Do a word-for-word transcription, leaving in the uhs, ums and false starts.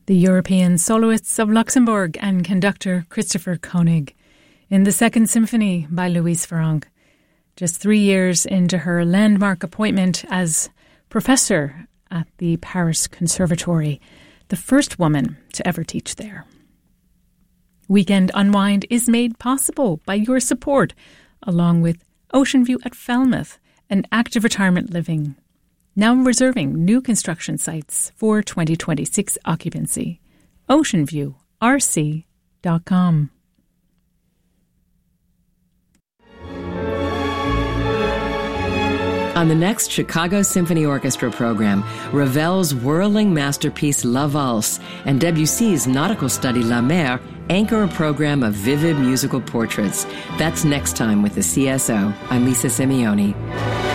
the European Soloists of Luxembourg and conductor Christopher Koenig in the Second Symphony by Louise Farrenc, just three years into her landmark appointment as professor at the Paris Conservatory, the first woman to ever teach there. Weekend Unwind is made possible by your support, along with Ocean View at Falmouth and Active Retirement Living, now reserving new construction sites for twenty twenty-six occupancy. ocean view r c dot com. On the next Chicago Symphony Orchestra program, Ravel's whirling masterpiece La Valse and Debussy's nautical study La Mer anchor a program of vivid musical portraits. That's next time with the C S O. I'm Lisa Simeone.